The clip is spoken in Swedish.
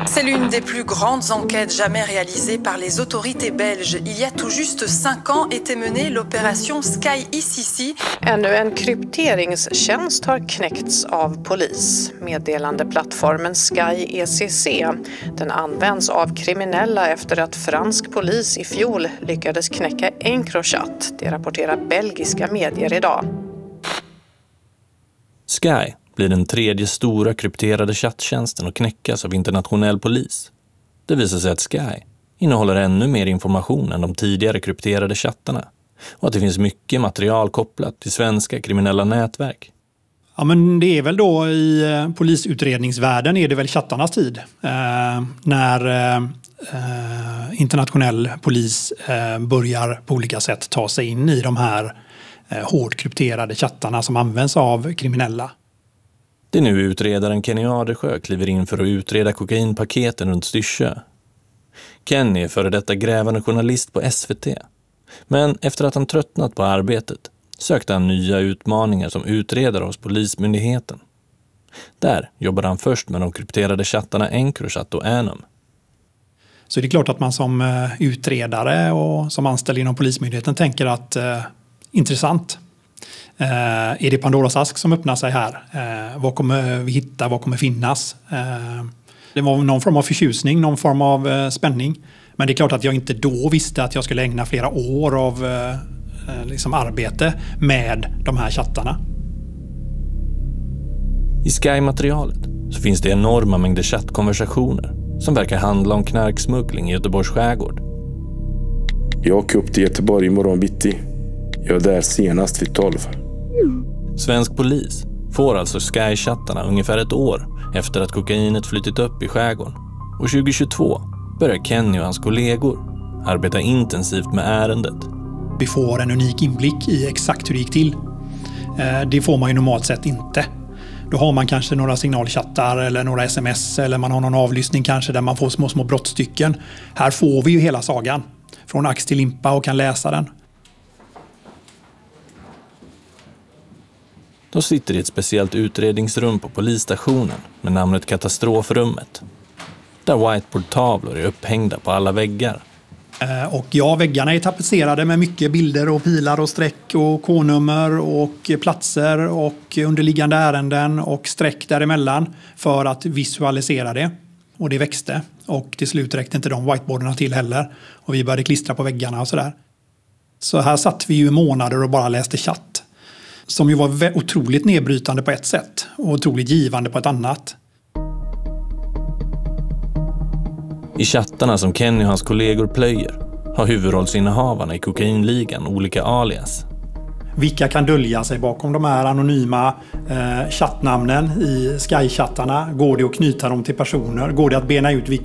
C'est l'une des plus grandes enquêtes jamais réalisées par les autorités belges. Il y a tout juste 5 ans était menée l'opération Sky ICC. Ännu en krypteringstjänst har knäckts av polis. Meddelandeplattformen Sky ECC. Den används av kriminella efter att fransk polis i fjol lyckades knäcka Encrochat. Det rapporterar belgiska medier idag. Sky blir den tredje stora krypterade chatttjänsten att knäckas av internationell polis. Det visar sig att Sky innehåller ännu mer information än de tidigare krypterade chattarna och att det finns mycket material kopplat till svenska kriminella nätverk. Ja, men det är väl då i polisutredningsvärlden är det väl chattarnas tid. När internationell polis börjar på olika sätt ta sig in i de här hårt krypterade chattarna som används av kriminella. Det är nu utredaren Kenny Adersjö kliver in för att utreda kokainpaketen runt Styrsö. Kenny är före detta grävande journalist på SVT. Men efter att han tröttnat på arbetet sökte han nya utmaningar som utredare hos Polismyndigheten. Där jobbade han först med de krypterade chattarna Encrochat och Anum. Så det är klart att man som utredare och som anställd inom Polismyndigheten tänker att intressant. Är det Pandoras ask som öppnar sig här? Vad kommer vi hitta? Vad kommer finnas? Det var någon form av förtjusning, någon form av spänning. Men det är klart att jag inte då visste att jag skulle ägna flera år av arbete med de här chattarna. I Sky-materialet så finns det enorma mängder chattkonversationer som verkar handla om knarksmuggling i Göteborgs skärgård. Jag åker upp till Göteborg imorgon bitti. Jag är där senast vid 12. Svensk polis får alltså Sky-chattarna ungefär ett år efter att kokainet flyttit upp i skärgården. Och 2022 börjar Kenny och hans kollegor arbeta intensivt med ärendet. Vi får en unik inblick i exakt hur det gick till. Det får man ju normalt sett inte. Då har man kanske några signalchattar eller några sms eller man har någon avlyssning kanske där man får små brottstycken. Här får vi ju hela sagan från ax till limpa och kan läsa den. De sitter i ett speciellt utredningsrum på polisstationen med namnet Katastrofrummet. Där whiteboardtavlor är upphängda på alla väggar. Och väggarna är tapetserade med mycket bilder och pilar och streck och K-nummer och platser och underliggande ärenden och streck däremellan för att visualisera det. Och det växte och till slut räckte inte de whiteboarderna till heller. Och vi började klistra på väggarna och sådär. Så här satt vi ju i månader och bara läste chatt. Som ju var otroligt nedbrytande på ett sätt och otroligt givande på ett annat. I chattarna som Kenny och hans kollegor plöjer har huvudrollsinnehavarna i kokainligan olika alias. Vilka kan dölja sig bakom de här anonyma chattnamnen i Sky-chattarna? Går det att knyta dem till personer? Går det att bena ut